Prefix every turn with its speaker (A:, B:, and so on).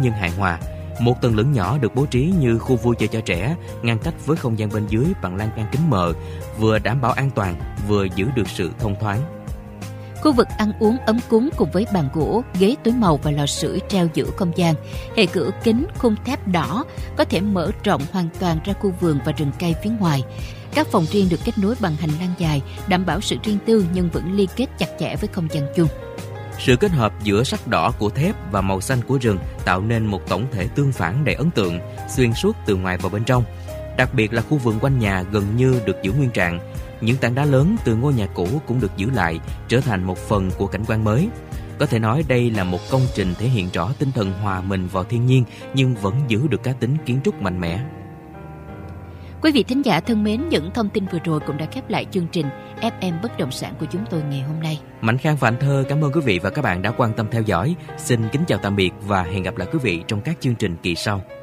A: nhưng hài hòa. Một tầng lửng nhỏ được bố trí như khu vui chơi cho trẻ, ngăn cách với không gian bên dưới bằng lan can kính mờ, vừa đảm bảo an toàn, vừa giữ được sự thông thoáng.
B: Khu vực ăn uống ấm cúng cùng với bàn gỗ, ghế tối màu và lò sưởi treo giữa không gian. Hệ cửa kính khung thép đỏ có thể mở rộng hoàn toàn ra khu vườn và rừng cây phía ngoài. Các phòng riêng được kết nối bằng hành lang dài, đảm bảo sự riêng tư nhưng vẫn liên kết chặt chẽ với không gian chung.
A: Sự kết hợp giữa sắc đỏ của thép và màu xanh của rừng tạo nên một tổng thể tương phản đầy ấn tượng, xuyên suốt từ ngoài vào bên trong. Đặc biệt là khu vườn quanh nhà gần như được giữ nguyên trạng. Những tảng đá lớn từ ngôi nhà cũ cũng được giữ lại, trở thành một phần của cảnh quan mới. Có thể nói đây là một công trình thể hiện rõ tinh thần hòa mình vào thiên nhiên nhưng vẫn giữ được cá tính kiến trúc mạnh mẽ.
B: Quý vị thính giả thân mến, những thông tin vừa rồi cũng đã khép lại chương trình FM Bất Động Sản của chúng tôi ngày hôm nay.
A: Mạnh Khang và Anh Thơ cảm ơn quý vị và các bạn đã quan tâm theo dõi. Xin kính chào tạm biệt và hẹn gặp lại quý vị trong các chương trình kỳ sau.